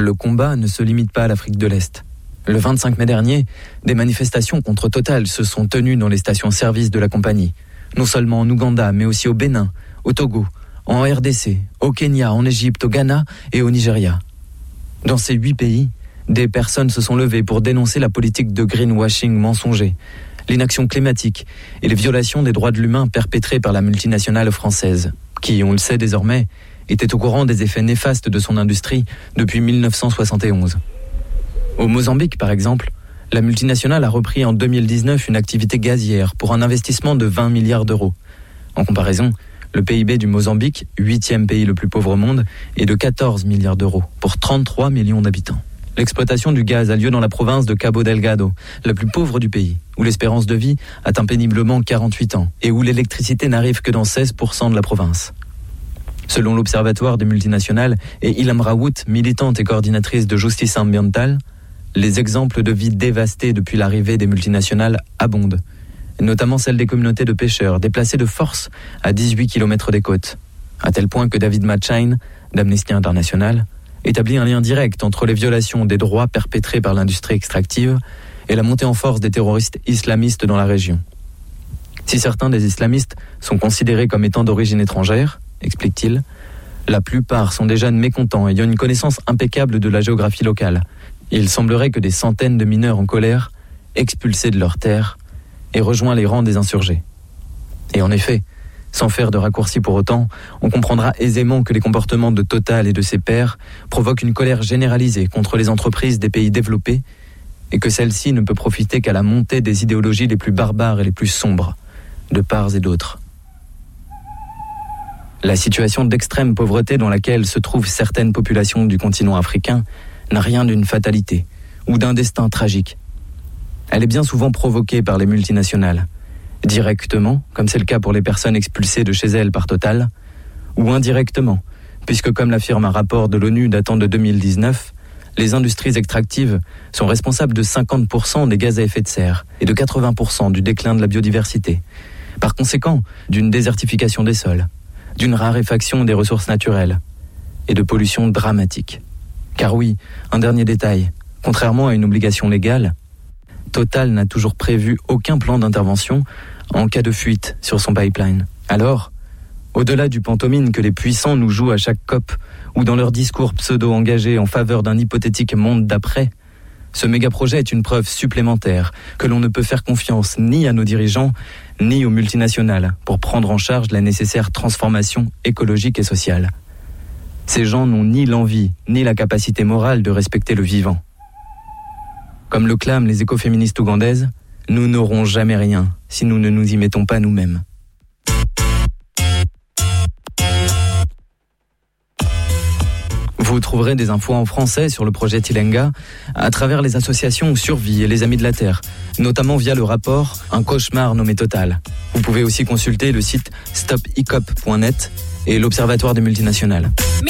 Le combat ne se limite pas à l'Afrique de l'Est. Le 25 mai dernier, des manifestations contre Total se sont tenues dans les stations-service de la compagnie. Non seulement en Ouganda, mais aussi au Bénin, au Togo, en RDC, au Kenya, en Égypte, au Ghana et au Nigeria. Dans ces 8 pays, des personnes se sont levées pour dénoncer la politique de greenwashing mensonger, l'inaction climatique et les violations des droits de l'humain perpétrées par la multinationale française, qui, on le sait désormais, était au courant des effets néfastes de son industrie depuis 1971. Au Mozambique, par exemple, la multinationale a repris en 2019 une activité gazière pour un investissement de 20 milliards d'euros. En comparaison, le PIB du Mozambique, 8e pays le plus pauvre au monde, est de 14 milliards d'euros pour 33 millions d'habitants. L'exploitation du gaz a lieu dans la province de Cabo Delgado, la plus pauvre du pays, où l'espérance de vie atteint péniblement 48 ans et où l'électricité n'arrive que dans 16% de la province. Selon l'Observatoire des multinationales et Ilham Rawoot, militante et coordinatrice de Justice Ambientale, les exemples de vies dévastées depuis l'arrivée des multinationales abondent, notamment celles des communautés de pêcheurs déplacées de force à 18 km des côtes, à tel point que David Matchain, d'Amnesty International, établit un lien direct entre les violations des droits perpétrées par l'industrie extractive et la montée en force des terroristes islamistes dans la région. Si certains des islamistes sont considérés comme étant d'origine étrangère, explique-t-il, la plupart sont des jeunes mécontents ayant une connaissance impeccable de la géographie locale. Il semblerait que des centaines de mineurs en colère, expulsés de leurs terres, aient rejoint les rangs des insurgés. Et en effet, sans faire de raccourci pour autant, on comprendra aisément que les comportements de Total et de ses pairs provoquent une colère généralisée contre les entreprises des pays développés et que celle-ci ne peut profiter qu'à la montée des idéologies les plus barbares et les plus sombres, de part et d'autre. La situation d'extrême pauvreté dans laquelle se trouvent certaines populations du continent africain n'a rien d'une fatalité ou d'un destin tragique. Elle est bien souvent provoquée par les multinationales, directement, comme c'est le cas pour les personnes expulsées de chez elles par Total, ou indirectement, puisque comme l'affirme un rapport de l'ONU datant de 2019, les industries extractives sont responsables de 50% des gaz à effet de serre et de 80% du déclin de la biodiversité. Par conséquent, d'une désertification des sols, d'une raréfaction des ressources naturelles et de pollution dramatique. Car oui, un dernier détail, contrairement à une obligation légale, Total n'a toujours prévu aucun plan d'intervention en cas de fuite sur son pipeline. Alors, au-delà du pantomime que les puissants nous jouent à chaque COP ou dans leurs discours pseudo-engagés en faveur d'un hypothétique monde d'après, ce méga-projet est une preuve supplémentaire que l'on ne peut faire confiance ni à nos dirigeants, ni aux multinationales pour prendre en charge la nécessaire transformation écologique et sociale. Ces gens n'ont ni l'envie, ni la capacité morale de respecter le vivant. Comme le clament les écoféministes ougandaises, nous n'aurons jamais rien si nous ne nous y mettons pas nous-mêmes. Vous trouverez des infos en français sur le projet Tilenga à travers les associations Survie et les Amis de la Terre, notamment via le rapport Un cauchemar nommé Total. Vous pouvez aussi consulter le site stopicop.net et l'Observatoire des multinationales.